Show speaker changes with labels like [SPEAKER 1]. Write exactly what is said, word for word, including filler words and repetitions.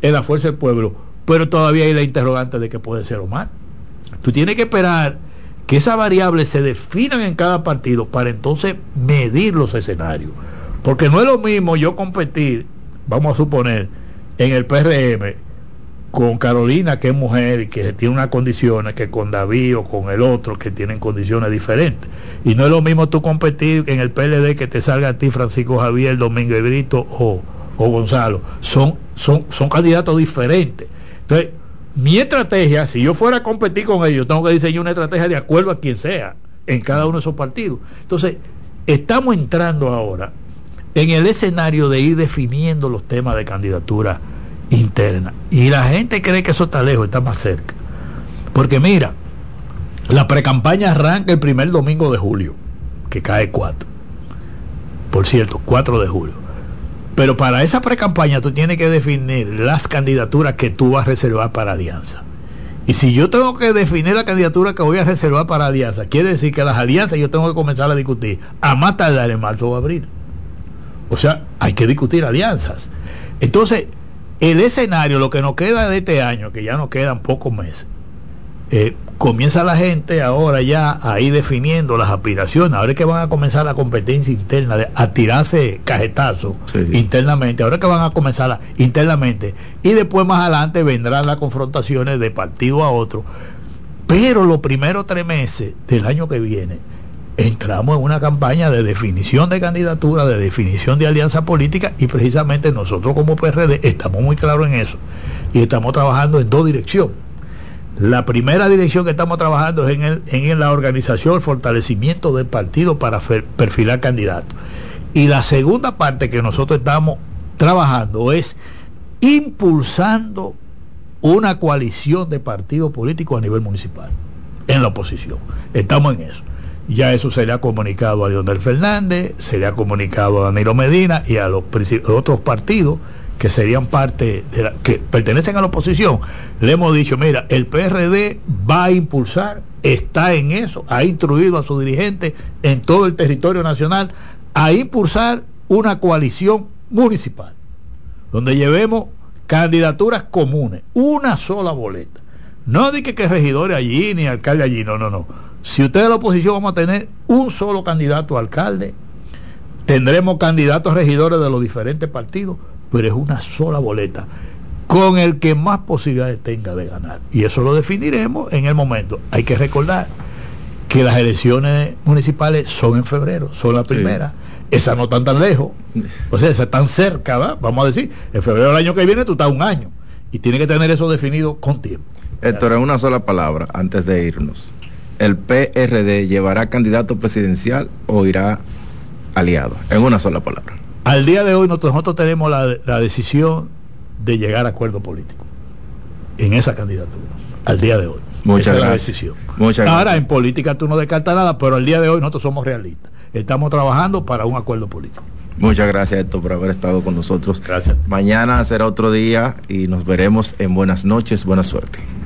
[SPEAKER 1] en la Fuerza del Pueblo, pero todavía hay la interrogante de que puede ser Omar. Tú tienes que esperar que esas variables se definan en cada partido para entonces medir los escenarios, porque no es lo mismo yo competir, vamos a suponer, en el P R M con Carolina, que es mujer y que tiene unas condiciones, que con David o con el otro que tienen condiciones diferentes. Y no es lo mismo tú competir en el P L D que te salga a ti Francisco Javier, Domingo Brito o, o Gonzalo. Son, son, son candidatos diferentes. Entonces, mi estrategia, si yo fuera a competir con ellos, tengo que diseñar una estrategia de acuerdo a quien sea en cada uno de esos partidos. Entonces, estamos entrando ahora en el escenario de ir definiendo los temas de candidatura interna, y la gente cree que eso está lejos, está más cerca, porque mira, la precampaña arranca el primer domingo de julio, que cae cuatro, por cierto, cuatro de julio, pero para esa precampaña tú tienes que definir las candidaturas que tú vas a reservar para alianza, y si yo tengo que definir la candidatura que voy a reservar para alianza, quiere decir que las alianzas yo tengo que comenzar a discutir a más tardar en marzo o abril. O sea, hay que discutir alianzas. Entonces, el escenario, lo que nos queda de este año, que ya nos quedan pocos meses, eh, comienza la gente ahora ya a ir definiendo las aspiraciones. Ahora es que van a comenzar la competencia interna, de, a tirarse cajetazos sí. internamente. Ahora es que van a comenzar la, internamente. Y después más adelante vendrán las confrontaciones de partido a otro. Pero los primeros tres meses del año que viene entramos en una campaña de definición de candidatura, de definición de alianza política, y precisamente nosotros como P R D estamos muy claros en eso y estamos trabajando en dos direcciones. La primera dirección que estamos trabajando es en, el, en la organización, el fortalecimiento del partido para perfilar candidatos, y la segunda parte que nosotros estamos trabajando es impulsando una coalición de partidos políticos a nivel municipal en la oposición. Estamos en eso. Ya eso se le ha comunicado a Leonel Fernández, se le ha comunicado a Danilo Medina y a los otros partidos que serían parte de la, que pertenecen a la oposición. Le hemos dicho, mira, el P R D va a impulsar, está en eso, ha instruido a sus dirigentes en todo el territorio nacional a impulsar una coalición municipal donde llevemos candidaturas comunes, una sola boleta. No di que, que regidores allí ni alcalde allí, no, no, no. Si usted es de la oposición, vamos a tener un solo candidato a alcalde, tendremos candidatos a regidores de los diferentes partidos, pero es una sola boleta con el que más posibilidades tenga de ganar, y eso lo definiremos en el momento. Hay que recordar que las elecciones municipales son en febrero, son las primeras, sí. Esas no están tan lejos, o sea, esas están cerca, ¿verdad? Vamos a decir, en febrero del año que viene tú estás un año y tienes que tener eso definido con tiempo.
[SPEAKER 2] Héctor, en una sola palabra antes de irnos, ¿el P R D llevará candidato presidencial o irá aliado? En una sola palabra.
[SPEAKER 1] Al día de hoy nosotros, nosotros tenemos la, la decisión de llegar a acuerdo político en esa candidatura. Al día de hoy.
[SPEAKER 2] Muchas
[SPEAKER 1] esa
[SPEAKER 2] gracias.
[SPEAKER 1] Es la decisión.
[SPEAKER 2] Muchas
[SPEAKER 1] Ahora,
[SPEAKER 2] gracias.
[SPEAKER 1] En política tú no descartas nada, pero al día de hoy nosotros somos realistas. Estamos trabajando para un acuerdo político.
[SPEAKER 2] Muchas gracias, Héctor, por haber estado con nosotros.
[SPEAKER 1] Gracias.
[SPEAKER 2] Mañana será otro día y nos veremos en Buenas Noches, buena suerte.